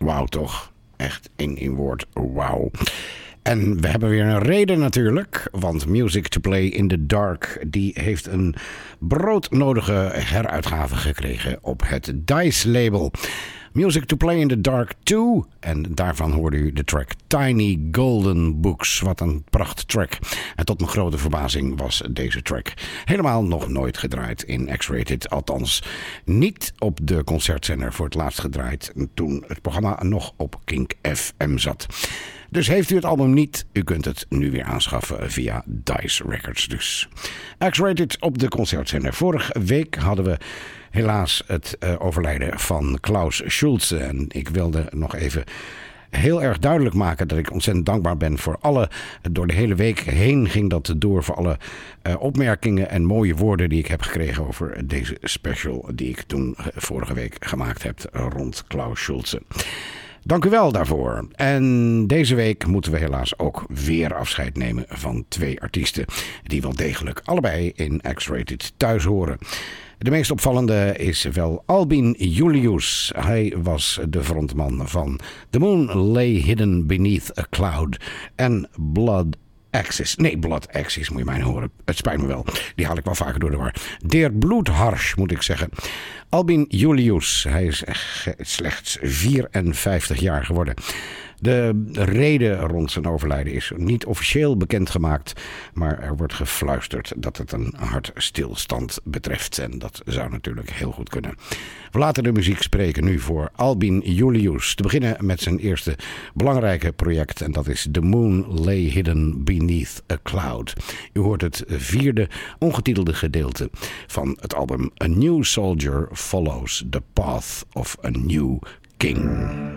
Wauw toch? Echt in één woord, wauw. En we hebben weer een reden natuurlijk, want Music to Play in the Dark die heeft een broodnodige heruitgave gekregen op het DICE label. Music to Play in the Dark 2 en daarvan hoorde u de track Tiny Golden Books. Wat een prachttrack. En tot mijn grote verbazing was deze track helemaal nog nooit gedraaid in X-Rated. Althans niet op de concertzender voor het laatst gedraaid toen het programma nog op Kink FM zat. Dus heeft u het album niet, u kunt het nu weer aanschaffen via DICE Records. Dus X-Rated op de concertzender. Vorige week hadden we helaas het overlijden van Klaus Schulze. En ik wilde nog even heel erg duidelijk maken dat ik ontzettend dankbaar ben voor alle, door de hele week heen ging dat door, voor alle opmerkingen en mooie woorden die ik heb gekregen over deze special die ik toen vorige week gemaakt heb rond Klaus Schulze. Dank u wel daarvoor. En deze week moeten we helaas ook weer afscheid nemen van twee artiesten die wel degelijk allebei in X-Rated thuis horen. De meest opvallende is wel Albin Julius. Hij was de frontman van The Moon Lay Hidden Beneath a Cloud en Blood Axis. Nee, Blood Axis moet je mij horen. Het spijt me wel. Die haal ik wel vaker door de war. Der Bloedharsch moet ik zeggen. Albin Julius. Hij is slechts 54 jaar geworden. De reden rond zijn overlijden is niet officieel bekendgemaakt, maar er wordt gefluisterd dat het een hartstilstand betreft. En dat zou natuurlijk heel goed kunnen. We laten de muziek spreken nu voor Albin Julius. Te beginnen met zijn eerste belangrijke project en dat is The Moon Lay Hidden Beneath a Cloud. U hoort het vierde ongetitelde gedeelte van het album A New Soldier Follows the Path of a New King.